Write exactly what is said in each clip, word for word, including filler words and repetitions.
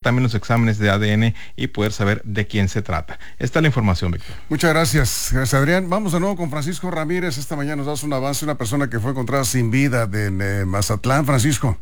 también los exámenes de A D N y poder saber de quién se trata. Esta es la información, Víctor. Muchas gracias, gracias Adrián. Vamos de nuevo con Francisco Ramírez. Esta mañana nos das un avance, una persona que fue encontrada sin vida de eh, Mazatlán. Francisco.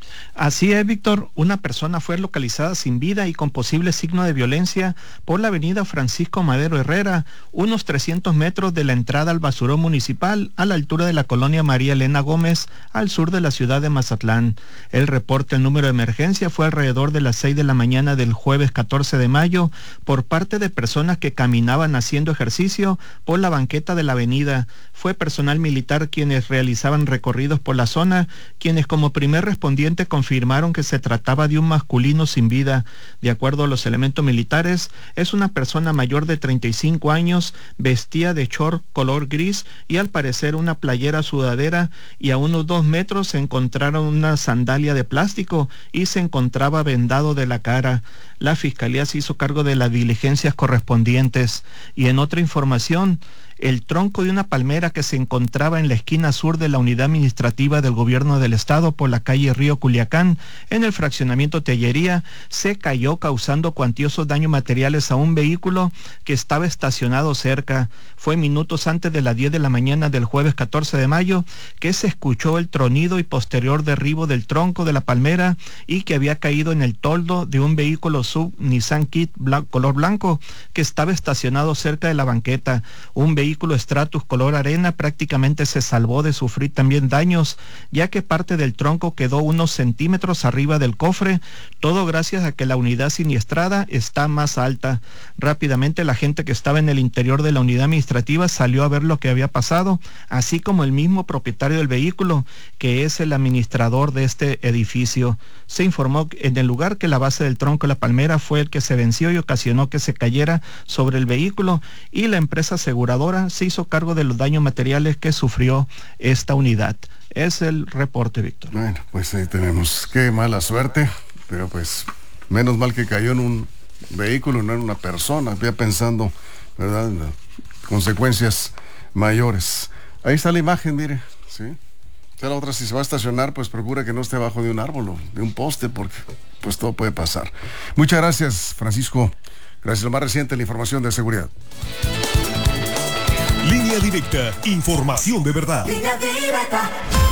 Así es, Víctor. Una persona fue localizada sin vida y con posible signo de violencia por la avenida Francisco Madero Herrera, unos trescientos metros de la entrada al basurón municipal, a la altura de la colonia María Elena Gómez, al sur de la ciudad de Mazatlán. El reporte, el número de emergencia, fue alrededor de las seis de la mañana del jueves catorce de mayo, por parte de personas que caminaban haciendo ejercicio por la banqueta de la avenida. Fue personal militar quienes realizaban recorridos por la zona, quienes como primer respondiente confirmaron que se trataba de un masculino sin vida. De acuerdo a los elementos militares, es una persona mayor de treinta y cinco años, vestía de short color gris y al parecer una playera sudadera, y a unos dos metros se encontraron una sandalia de plástico y se encontraba vendado de la cara. La fiscalía se hizo cargo de las diligencias correspondientes. Y en otra información, el tronco de una palmera que se encontraba en la esquina sur de la unidad administrativa del gobierno del estado por la calle Río Culiacán, en el fraccionamiento Tellería, se cayó causando cuantiosos daños materiales a un vehículo que estaba estacionado cerca. Fue minutos antes de las diez de la mañana del jueves catorce de mayo que se escuchó el tronido y posterior derribo del tronco de la palmera y que había caído en el toldo de un vehículo sub Nissan Kit blan- color blanco que estaba estacionado cerca de la banqueta. Un vehículo vehículo Stratus color arena prácticamente se salvó de sufrir también daños, ya que parte del tronco quedó unos centímetros arriba del cofre, todo gracias a que la unidad siniestrada está más alta. Rápidamente la gente que estaba en el interior de la unidad administrativa salió a ver lo que había pasado, así como el mismo propietario del vehículo, que es el administrador de este edificio. Se informó en el lugar que la base del tronco de la palmera fue el que se venció y ocasionó que se cayera sobre el vehículo, y la empresa aseguradora se hizo cargo de los daños materiales que sufrió esta unidad. Es el reporte, Víctor. Bueno, pues ahí tenemos. Qué mala suerte, pero pues menos mal que cayó en un vehículo, no en una persona. Ya pensando, ¿verdad?, en consecuencias mayores. Ahí está la imagen, mire, ¿sí? O sea, la otra, si se va a estacionar, pues procura que no esté abajo de un árbol o de un poste, porque pues todo puede pasar. Muchas gracias, Francisco. Gracias. Lo más reciente, la información de seguridad. Línea Directa, información de verdad. Línea Directa.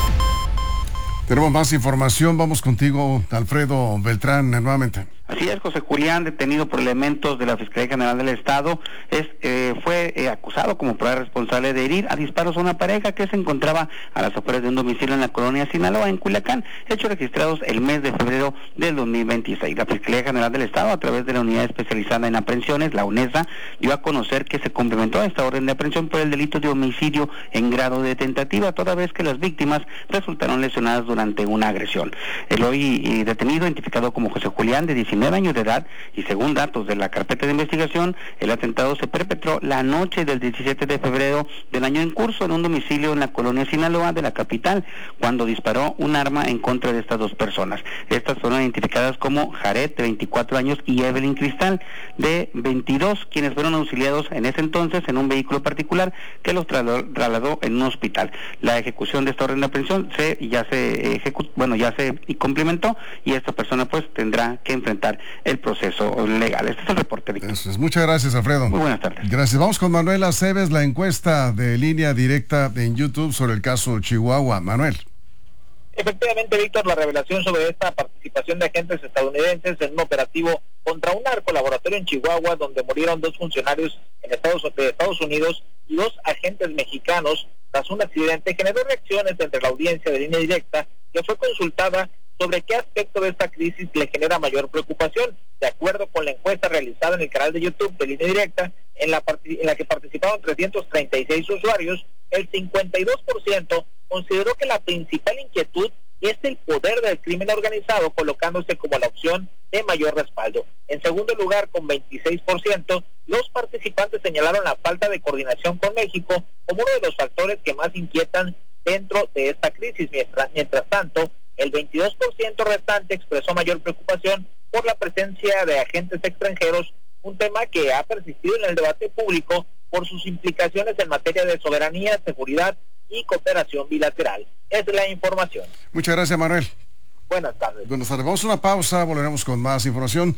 Tenemos más información, vamos contigo, Alfredo Beltrán, nuevamente. Así es, José Julián, detenido por elementos de la Fiscalía General del Estado, es eh, fue eh, acusado como probable responsable de herir a disparos a una pareja que se encontraba a las afueras de un domicilio en la colonia Sinaloa, en Culiacán, hechos registrados el mes de febrero del dos mil veintiséis. La Fiscalía General del Estado, a través de la Unidad Especializada en Aprehensiones, la UNESA, dio a conocer que se complementó esta orden de aprehensión por el delito de homicidio en grado de tentativa, toda vez que las víctimas resultaron lesionadas durante una agresión. El hoy eh, detenido, identificado como José Julián, de diecinueve años de edad, y según datos de la carpeta de investigación, el atentado se perpetró la noche del diecisiete de febrero del año en curso en un domicilio en la colonia Sinaloa de la capital, cuando disparó un arma en contra de estas dos personas. Estas fueron identificadas como Jared, de veinticuatro años, y Evelyn Cristal, de veintidós, quienes fueron auxiliados en ese entonces en un vehículo particular que los trasladó, trasladó en un hospital. La ejecución de esta orden de aprehensión se, ya se ejecutó, bueno, ya se complementó, y esta persona pues tendrá que enfrentar el proceso legal. Este es el reporte, Víctor. Eso es. Muchas gracias, Alfredo. Muy buenas tardes. Gracias. Vamos con Manuel Aceves, la encuesta de Línea Directa en YouTube sobre el caso Chihuahua. Manuel. Efectivamente, Víctor, la revelación sobre esta participación de agentes estadounidenses en un operativo contra un narcolaboratorio en Chihuahua, donde murieron dos funcionarios en Estados, de Estados Unidos y dos agentes mexicanos tras un accidente, generó reacciones entre la audiencia de Línea Directa, que fue consultada sobre qué aspecto de esta crisis le genera mayor preocupación. De acuerdo con la encuesta realizada en el canal de YouTube de Línea Directa, en la, en la que participaron trescientos treinta y seis usuarios, el cincuenta y dos por ciento consideró que la principal inquietud es el poder del crimen organizado, colocándose como la opción de mayor respaldo. En segundo lugar, con veintiséis por ciento, los participantes señalaron la falta de coordinación con México como uno de los factores que más inquietan dentro de esta crisis. Mientras, mientras tanto, el veintidós por ciento restante expresó mayor preocupación por la presencia de agentes extranjeros, un tema que ha persistido en el debate público por sus implicaciones en materia de soberanía, seguridad y cooperación bilateral. Es la información. Muchas gracias, Manuel. Buenas tardes. Buenas tardes. Vamos a una pausa, volveremos con más información.